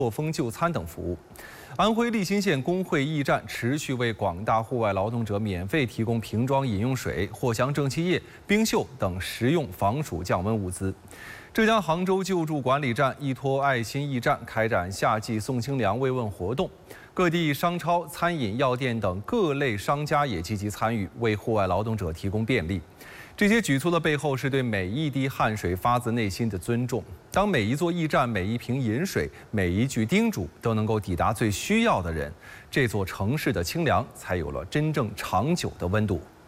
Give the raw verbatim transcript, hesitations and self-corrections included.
作风就餐等服务。安徽利辛县工会驿站持续为广大户外劳动者免费提供瓶装饮用水、藿香正气液、冰袖等实用防暑降温物资。浙江杭州救助管理站依托爱心驿站开展夏季送清凉慰问活动，各地商超、餐饮、药店等各类商家也积极参与，为户外劳动者提供便利。这些举措的背后是对每一滴汗水发自内心的尊重。当每一座驿站、每一瓶饮水、每一句叮嘱都能够抵达最需要的人，这座城市的清凉才有了真正长久的温度。